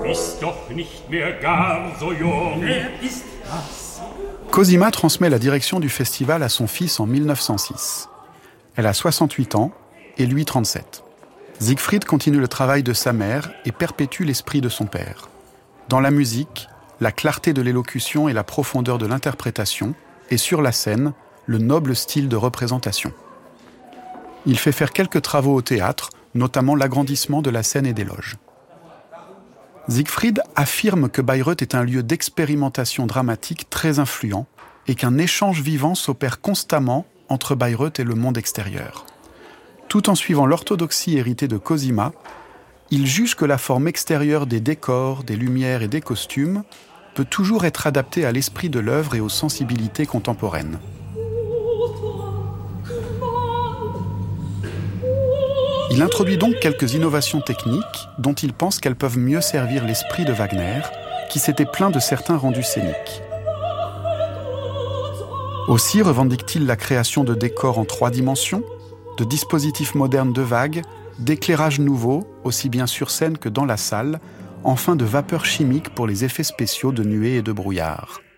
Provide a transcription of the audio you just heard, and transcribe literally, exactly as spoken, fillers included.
bist doch nicht mehr gar so jung. Wer ist das? Cosima transmet la direction du festival à son fils en mille neuf cent six. Elle a soixante-huit ans et lui trente-sept. Siegfried continue le travail de sa mère et perpétue l'esprit de son père. Dans la musique, la clarté de l'élocution et la profondeur de l'interprétation, et sur la scène, le noble style de représentation. Il fait faire quelques travaux au théâtre, notamment l'agrandissement de la scène et des loges. Siegfried affirme que Bayreuth est un lieu d'expérimentation dramatique très influent et qu'un échange vivant s'opère constamment entre Bayreuth et le monde extérieur. Tout en suivant l'orthodoxie héritée de Cosima, il juge que la forme extérieure des décors, des lumières et des costumes peut toujours être adaptée à l'esprit de l'œuvre et aux sensibilités contemporaines. Il introduit donc quelques innovations techniques dont il pense qu'elles peuvent mieux servir l'esprit de Wagner, qui s'était plaint de certains rendus scéniques. Aussi revendique-t-il la création de décors en trois dimensions, de dispositifs modernes de vagues, d'éclairages nouveaux, aussi bien sur scène que dans la salle, enfin de vapeurs chimiques pour les effets spéciaux de nuées et de brouillard.